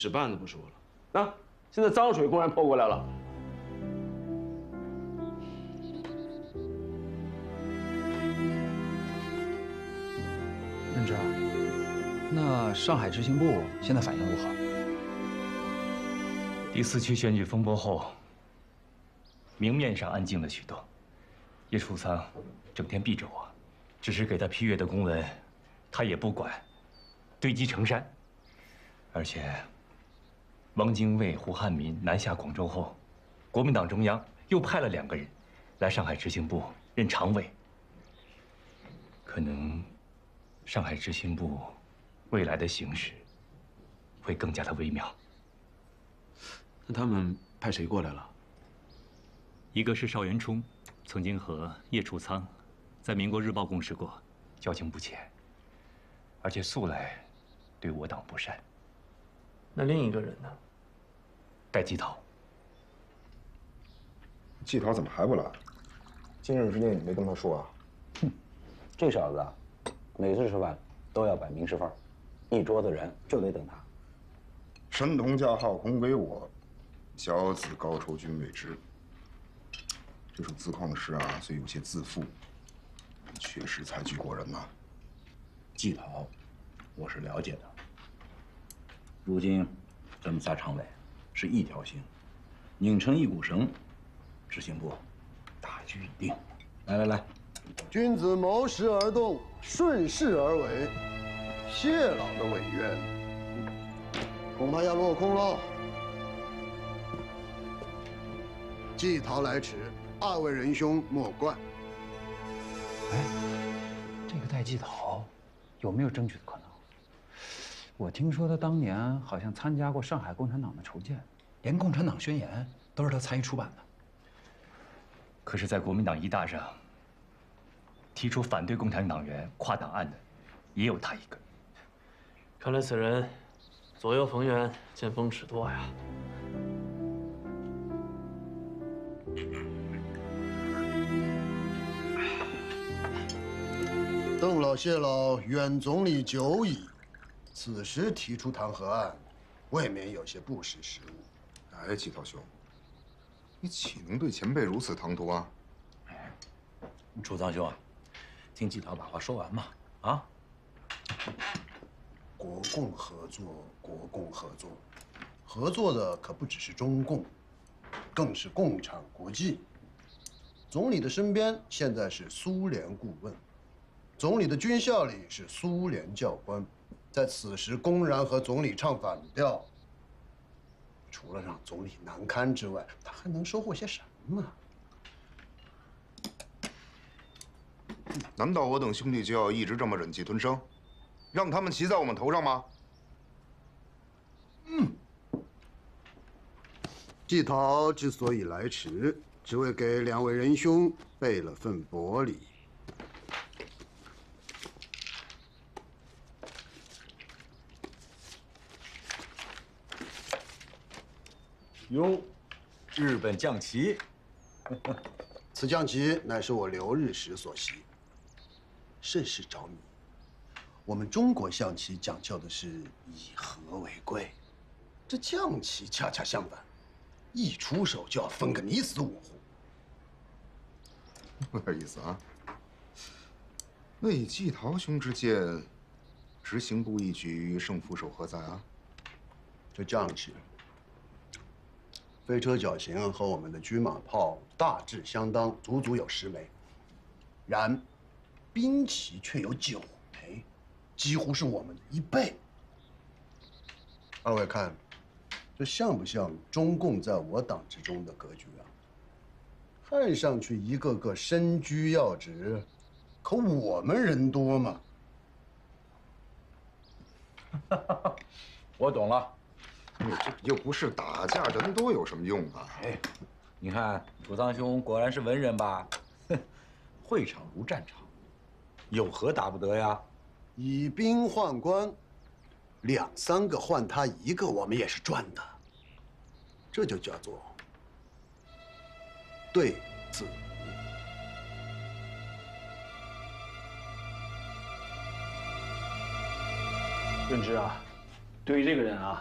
使绊子不说了，啊，现在脏水公然泼过来了。 任之，那上海执行部现在反应如何？ 第4区选举风波后，明面上安静了许多。叶楚仓整天避着我，只是给他批阅的公文，他也不管，堆积成山。而且，汪精卫、胡汉民南下广州后，国民党中央又派了2个人来上海执行部任常委。可能，上海执行部未来的形势会更加的微妙。 那他们派谁过来了？ 一个是邵元冲，曾经和叶楚仓在《民国日报》共事过，交情不浅，而且素来对我党不善。 那另一个人呢？ 戴季陶。 季陶怎么还不来？今日之内你没跟他说啊？ 哼，这小子啊，每次吃饭都要摆明示范，一桌子人就得等他。 神通驾号恐给我，小子高酬君未知。这首自况诗啊，虽有些自负，确实才具过人呐。 季陶，我是了解的。如今，咱们仨常委是一条心，拧成一股绳，执行部大局已定。来， 君子谋时而动，顺势而为。谢老的委员，恐怕要落空喽。季陶来迟，2位仁兄莫怪。 哎，这个戴季陶有没有争取的可能？我听说他当年好像参加过上海共产党的筹建，连《共产党宣言》都是他参与出版的。 可是，在国民党一大上，提出反对共产党员跨党案的，也有他一个。 看来此人左右逢源，见风使舵呀。 邓老、谢老，远总理久矣，此时提出弹劾案，未免有些不识时务。 哎，季陶兄，你岂能对前辈如此唐突啊？ 楚藏兄啊，听季陶把话说完嘛。啊， 国共合作，国共合作，合作的可不只是中共，更是共产国际。总理的身边现在是苏联顾问，总理的军校里是苏联教官，在此时公然和总理唱反调，除了让总理难堪之外，他还能收获些什么？ 难道我等兄弟就要一直这么忍气吞声，让他们骑在我们头上吗？ 季陶之所以来迟，只为给2位仁兄备了份薄礼。 哟，日本将旗， 此将旗乃是我留日时所习，甚是着迷。我们中国象棋讲究的是以和为贵，这将棋恰恰相反，一出手就要分个你死我活。 有点意思啊。那以季陶兄之见，执行部一局胜负手何在啊？ 这将棋，飞车绞刑和我们的车马炮大致相当，足足有10枚。然，兵棋却有9枚，几乎是我们的1倍。2位看，这像不像中共在我党之中的格局啊？看上去一个个身居要职，可我们人多嘛。 我懂了。 你这又不是打架，人多有什么用啊？ 哎，你看楚藏兄果然是文人吧？哼，会场如战场，有何打不得呀？ 以兵换官，2、3个换他1个，我们也是赚的。这就叫做对子。 润之啊，对于这个人啊，